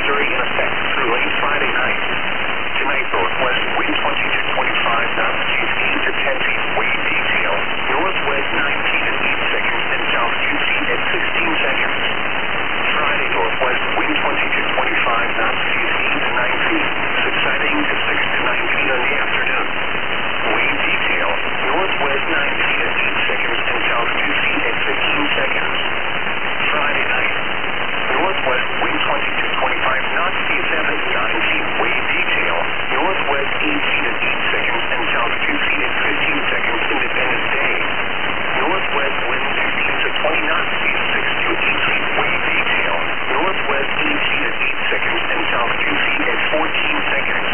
advisory in effect through late Friday night. Tonight, northwest wind 20 to 25 knots, seas 8 to 10 feet, wave detail. Northwest 9 feet at 8 seconds and south 2 feet at 16 seconds. Friday, northwest wind 20 to 25 knots, seas 8 to 9 feet, subsiding to 6 to 9 feet on the afternoon. Wave detail, northwest 9 feet at 8 seconds and south 2 feet at 15 seconds. Friday night, northwest wind 20 to 25 knots, seas 7 to 9 feet, wave detail, northwest 8 feet at 8 seconds and south 2 feet at 15 seconds, Independence Day. Northwest wind 15 to 20 knots, seas 6 to 8 feet, wave detail, northwest 8 feet at 8 seconds and south 2 feet at 14 seconds.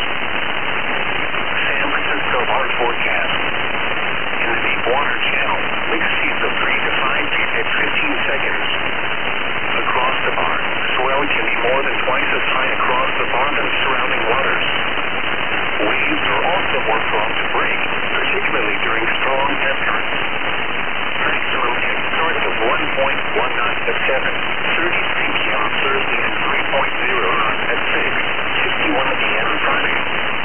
San Francisco hard forecast. In the deep water channel, mixed seas of 3 to 5 feet at 15 seconds. Across the bar, swell can be more than twice as high across the bar than surrounding waters. Waves are also more prone to break, particularly during strong head currents. Maximum head north of 1.1 knots at 7, 33 p.m. Thursday and 3.0 knots at 6, 51 p.m. Friday.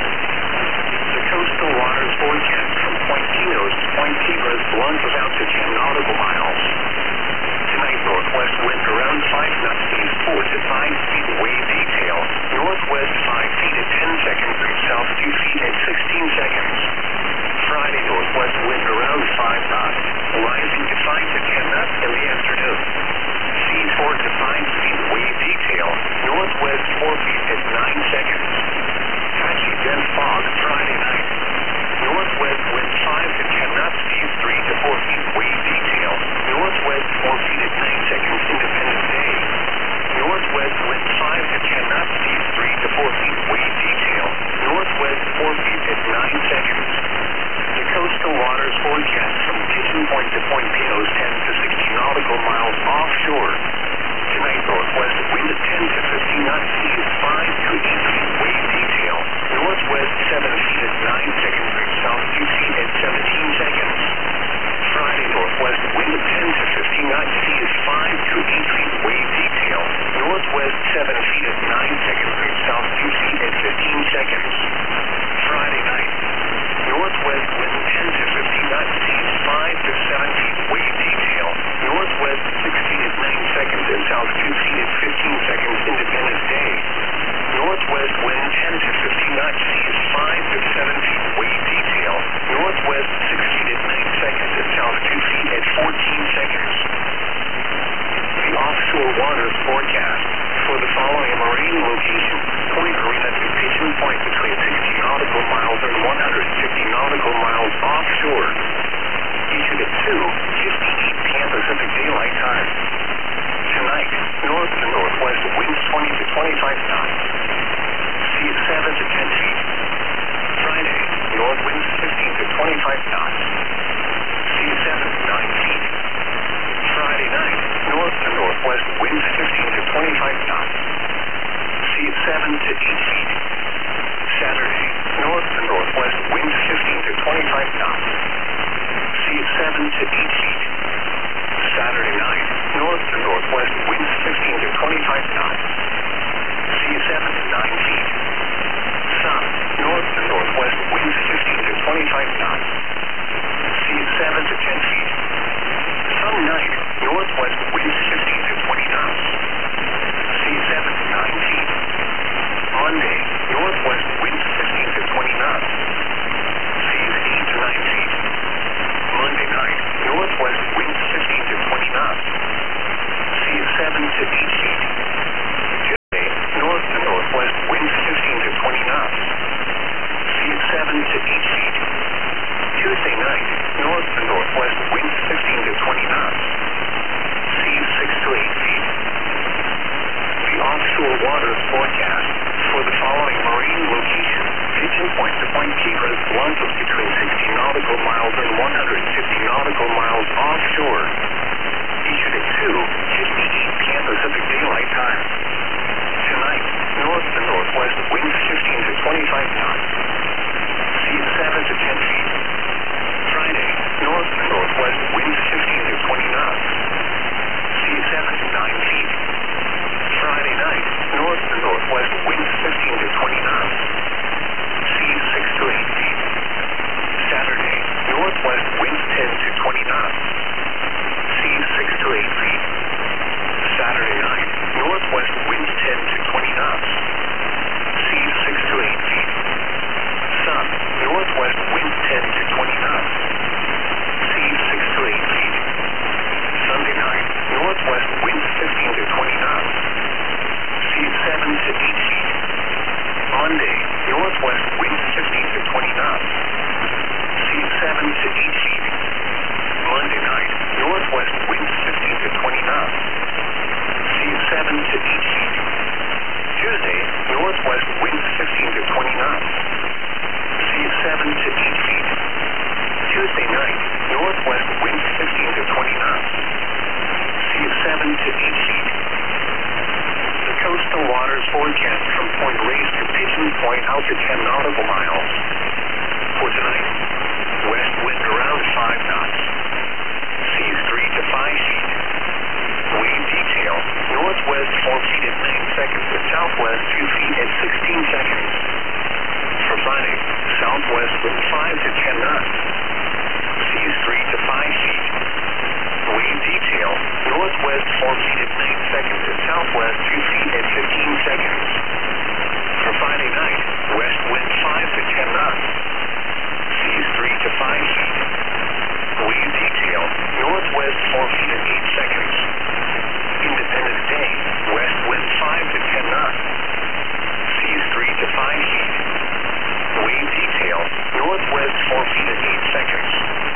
The coastal waters forecast from Point Pinos to Point Tigres lunges out to 10 nautical miles. Tonight, northwest wind around 5 knots, seas 4 to 5 feet, wave detail, northwest 5 feet at 10 seconds, south 2 feet at 16 seconds. Friday, northwest wind around 5 knots, rising to 5 to 10 knots in the afternoon. Seas 4 to 5 feet, wave detail, northwest 4 feet at 9 seconds. Patchy dense fog Friday night. Northwest wind 5 to 10 knots, seas 3 to 4 feet, wave detail, northwest 4 feet at 9 seconds, Independence Day. Northwest wind 5 to 10 knots, seas 3 to 4 feet, wave detail, northwest 4 feet at 9 seconds. The coastal waters forecast from Pigeon Point to Point Pinos 10 to 60 nautical miles offshore. Tonight, northwest wind 10 to 15 knots, seas 5 to 8 feet, wave detail, northwest 7 feet at 9 seconds, south 2 feet at 17 seconds. Friday, northwest wind 10 to 15 knots, seas 5 to 8 feet, wave detail, northwest 7 feet at 9 seconds, south 2 feet at 15 seconds. Friday night, northwest wind 10 to 15 knots, seas 5 to 7 feet, wave detail, northwest 6 feet at 9 seconds and south 2 feet at 15 seconds, Independence Day. Northwest wind 10 to 15 knots, seas 5 to 7 feet, wave detail, northwest 6 feet at 9 seconds and south 2 feet at 14 seconds. The offshore waters forecast for the following marine locations: Point Arena to Pigeon Point between 60 nautical miles and 150 nautical miles offshore. Issued at 2:58 p.m. Pacific Daylight Time. Tonight, north to northwest winds 20 to 25 knots. Seas 7 to 10 feet. Friday, north winds 15 to 25 knots. Seas 7 to 9 feet. Friday night, north to northwest winds 15 to 25 knots. Seas 7 to 8 feet. Saturday, north to northwest winds 15 to 25 knots. Seas 7 to 8 feet. Saturday night, north to northwest winds 15 to 25 knots. Seas 7 to 9 feet. Sun, north to northwest winds 15 to 25 knots. Seas 7 to 10 feet. Sun night, northwest winds 15 to 20 knots. Seas 7 to 9 feet. Monday, northwest winds 15 to 20 knots. Seas 8 to 9 feet. Monday night, northwest winds 15 to 20 knots. Seas 7 to 8 feet. Tuesday, north to northwest winds 15 to 20 knots. Seas 7 to 8 feet. Tuesday night, north to northwest winds 15 to 20 knots. Seas 6 to 8 feet. The offshore waters forecast for the following marine locations: Pigeon Point to Point Tigres lunges between 60 nautical miles and 150 nautical miles offshore. Issued at 2:58 p.m. Pacific Daylight Time. Tonight, north to northwest winds 15 to 25 knots. Seas 7 to 10 feet. Friday, north to northwest winds 15 to 20 knots. Seas 7 to 9 feet. Friday night, north to northwest waters forecast from Point Reyes to Pigeon Point out to 10 nautical miles. For tonight, west wind around 5 knots. Seas 3 to 5 feet. Wave detail, northwest 4 feet at 9 seconds and southwest 2 feet at 16 seconds. For Friday, southwest wind 5 to 10 knots. Seas 3 to 5 feet. Wave detail, northwest 4 feet at 9 seconds and southwest 2 feet at 15 seconds. For Friday night, west wind 5 to 10 knots. Seas 3 to 5 feet. Wave detail, northwest 4 feet at 8 seconds. Independence Day, west wind 5 to 10 knots. Seas 3 to 5 feet. Wave detail, northwest 4 feet at 8 seconds.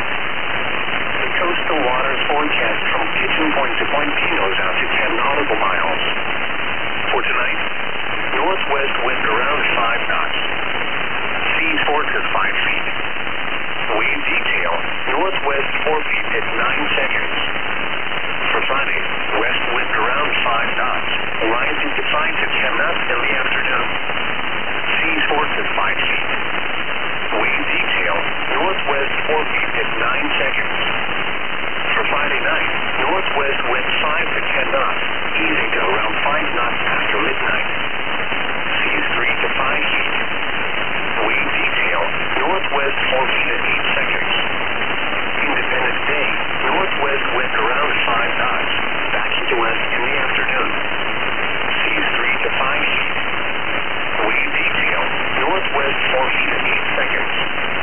The coastal waters forecast from Pigeon Point to Point Pinos out to 10 nautical miles. For tonight, northwest wind around 5 knots. Seas 4 to 5 feet. Wave detail, northwest 4 feet at 9 seconds. For Friday, west wind around 5 knots, rising to 5 to 10 knots in the afternoon. Seas 4 to 5 feet. Wave detail, northwest 4 feet at 9 seconds. For Friday night, northwest wind 5 to 10 knots, easing to around 5 knots after midnight. Seas 3 to 5 feet. Wave detail, northwest 4 feet at 8 seconds. Independence Day, northwest wind around 5 knots, backing to west in the afternoon. Seas 3 to 5 feet. Wave detail, northwest 4 feet at 8 seconds.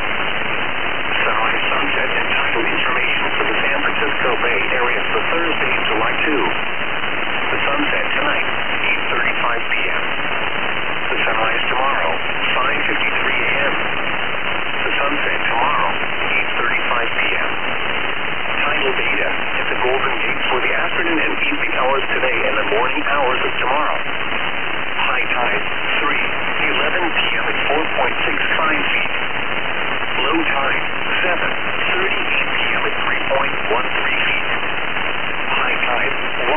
Sunrise, sunset, and tidal information for the San Francisco Bay Area for Thursday, July 2. The sunset tonight, 8:35 p.m. The sunrise tomorrow, 5:53 a.m. The sunset tomorrow, 8:35 p.m. Tidal data at the Golden Gate for the afternoon and evening hours today and the morning hours of tomorrow. High tide, 3:11 p.m. at 4.65 feet. Low tide, 7:38 p.m. at 3.13 feet. High tide,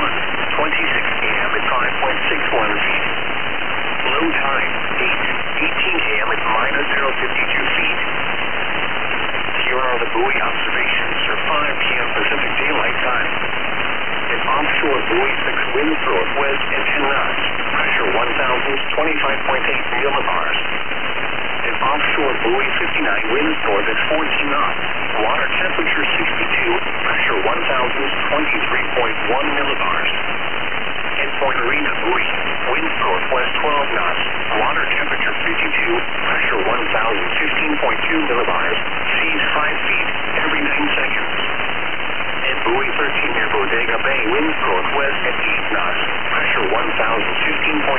1:26 a.m. at 5.61 feet. Low tide, 8:18 a.m. at -0.52 feet. Here are the buoy observations for 5 p.m. Pacific Daylight Time. An offshore buoy 6 winds northwest at 10 knots. Pressure 1,025.8 millibars. An offshore buoy 59 winds north at 14 knots. Water temperature 62. Pressure 1,023.1 millibars. At Point Arena buoy, wind